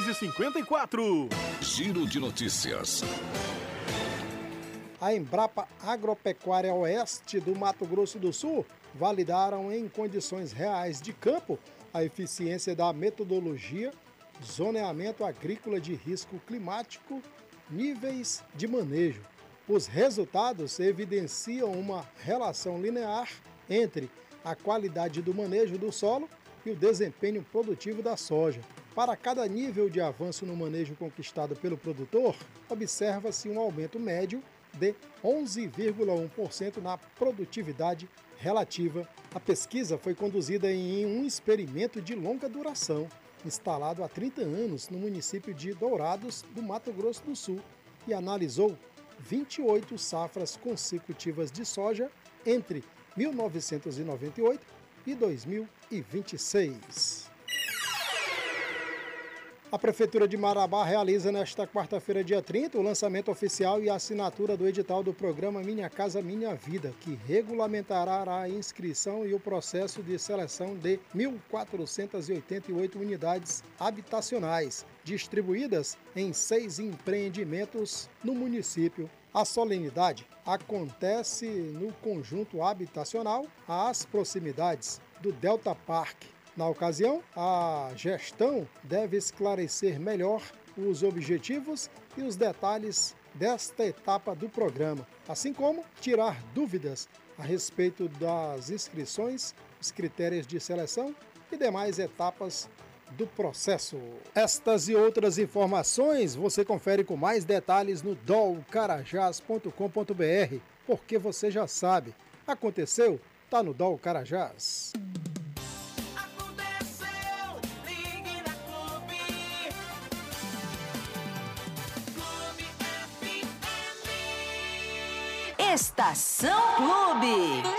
6h54. Giro de notícias. A Embrapa Agropecuária Oeste do Mato Grosso do Sul validaram em condições reais de campo a eficiência da metodologia Zoneamento Agrícola de Risco Climático, níveis de manejo. Os resultados evidenciam uma relação linear entre a qualidade do manejo do solo e o desempenho produtivo da soja. Para cada nível de avanço no manejo conquistado pelo produtor, observa-se um aumento médio de 11,1% na produtividade relativa. A pesquisa foi conduzida em um experimento de longa duração, instalado há 30 anos no município de Dourados, do Mato Grosso do Sul, e analisou 28 safras consecutivas de soja entre 1998 e 2026. A Prefeitura de Marabá realiza nesta quarta-feira, dia 30, o lançamento oficial e a assinatura do edital do programa Minha Casa Minha Vida, que regulamentará a inscrição e o processo de seleção de 1.488 unidades habitacionais, distribuídas em 6 empreendimentos no município. A solenidade acontece no conjunto habitacional às proximidades do Delta Park. Na ocasião, a gestão deve esclarecer melhor os objetivos e os detalhes desta etapa do programa, assim como tirar dúvidas a respeito das inscrições, os critérios de seleção e demais etapas do processo. Estas e outras informações você confere com mais detalhes no dolcarajás.com.br, porque você já sabe, aconteceu, tá no Dol Carajás. Estação Clube.